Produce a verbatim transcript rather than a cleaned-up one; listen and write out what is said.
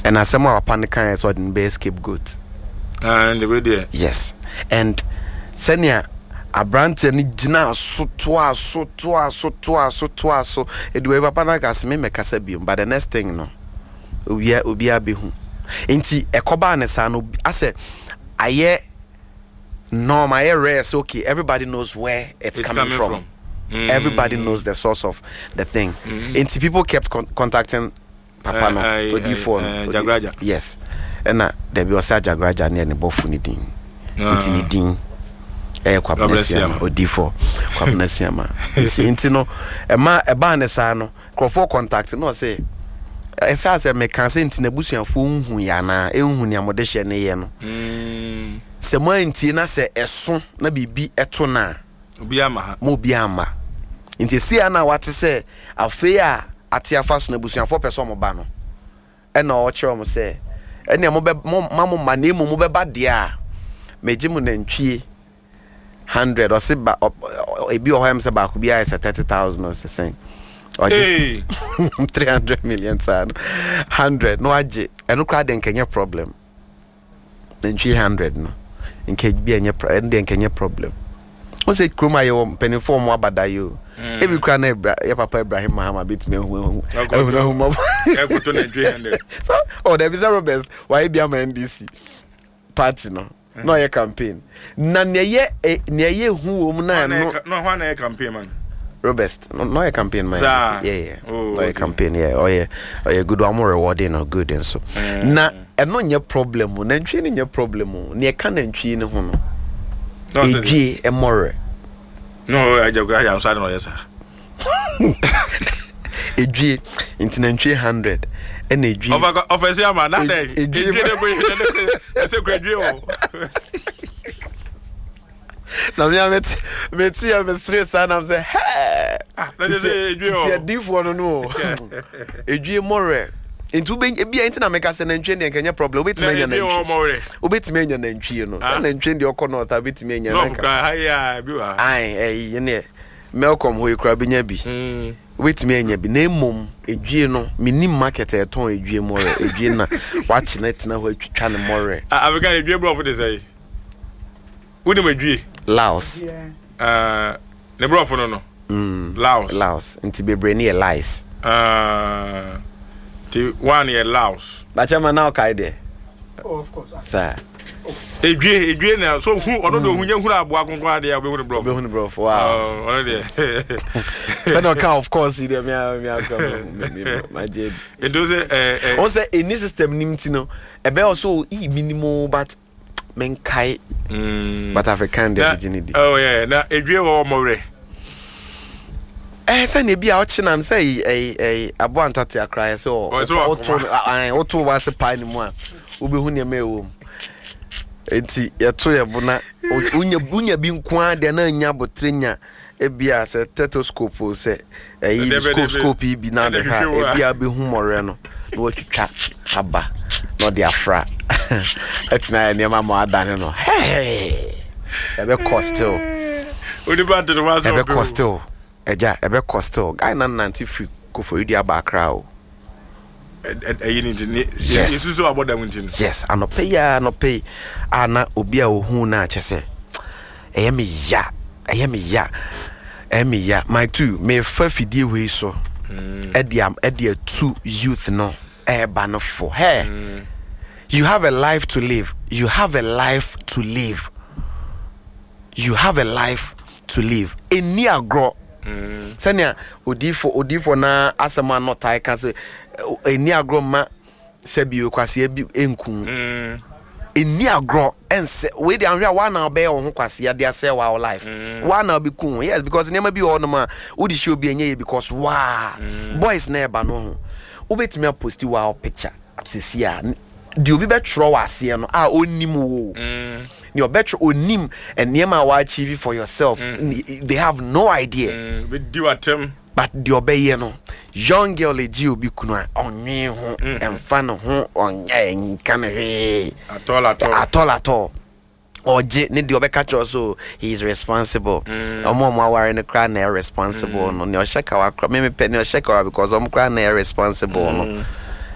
And as someone panic can so the best scapegoat. And the way there. Yes. And senior a brand any jina so toa so toa so toa so toa so e do papa na gas me me kasa biom but the next thing no obi obi abehu enti ekoba ne sa no ase aye no my rare so okay everybody knows where it's, it's coming, coming from, from. Mm. Everybody knows the source of the thing. Mm-hmm. Enti people kept con- contacting papa uh, no uh, odi phone uh, uh, Jagraja. Yes and uh, there be osa Jagraja near ne bofu ni din enti ni din eh kwabnesiama odifo kwabnesiama see enti no e ma e ba ne sa no crofo contact no say e sa say me kan say enti na busuafo nhu ya na enhu ne amode hye ne ye no mm se mo enti na se eso na bibi eto na obi ama ha mo bi ama enti sia na wate say afi a ate afa so na busuafo pese mo ba no e na o kire mo say ene mo be mo ma na emu mo be ba de a mejimu na ntwie hundred or say ba ebi o ham say ba ku bia is thirty thousand or say or hey three hundred million san hundred no age eno kra den kenye problem then three hundred no nke bia enye problem kenye problem o say kroma ye penny form abada yo ebi kra na ya papa Ibrahim Mahama bit me hu hu hu mo e ko to na three hundred so oh there be zero best why bia ma N D C party no no ye campaign na ne ye ne ye hu om na no no ho na ye campaign man Robust no no ye campaign man yeah yeah oh, no ye campaign yeah oh yeah oh yeah good one rewarding or good and so mm. na e no nye problem na ntwi ne nye problem ne ka na ntwi ne ho no ejie e more no ajaga ya so no yes ejie intina ntwi one hundred and ejie over office ya man na dey ejie dey boy ese kwadwie o na me met met ya me stress and I'm say hey ah na say ejie o ti diff one no ejie more into be bia intina make us na ntwe ne kenye problem obetime nya na ntwe obetime nya na ntwe no na ntwe ndi okono ta betime nya na ka haya bi wa ai eh ne Malcolm ho ikra binya bi mm obetime enya bi na emom edwie no minim market e ton edwie more edwie na wachi na tina ho atwitwa ne more abeka edwie bro for dey say wodi ma edwie Laos eh ne bro for no no mm Laos Laos nti bebre ne lies uh the one year Laos bachama na okay there oh of course sir edwie edwie na so hu odo do hunya hu abo akonkon ade ya be hu bro be hu bro wow oh odo there but no can of course there me me my jeb it does eh eh on say any system nimti no e be also e minimum but men kai mm but African the virginity oh yeah na edwie wo more eh say na bia o china say eh eh abo antati akra say o o to was pa ni mu a obehu ne me wo enti yeto ye bona unya unya bi nko ade na anya botrenya e bia say stethoscope say eh scope scope bi na de ha e bia be hu more no na watwitwa aba no de afra etna ne ma mo adane no hey e be costo odi ba de was e be costo eja ebe costo guy na ninety free ko for you aba akra o eh you need is so about that win yes and pay ya no pay ana obi a ohu na chese eh me ya eh me ya eh me ya my two me fa fidie we so e dia e dia two youth no e ba no for hey you have a life to live you have a life to live you have a life to live eni agro mm sanya odifo odifo na asema no tai kan se eni agro ma se bi kwase bi enku mm eni agro ense we dey anhwa wa na be ho kwase ya dey say wa life wa na be kun yes because nema bi ho no ma odi show bi enye because wa boys na eba no ho obetimi post wa picture sisi a di obi be tro wa ase no a onim wo mm your better onim and niema wa achieve for yourself mm. they have no idea mm. we do atem but the obey no young girl eji obi kunu a onwe ho emfa no ho onye nka me he atol atol atol atol oje ne the obeka cho so he is responsible omo mo aware ne kra na responsible no ne o sheka wa kra me me pe ne o sheka wa because omo kra na responsible no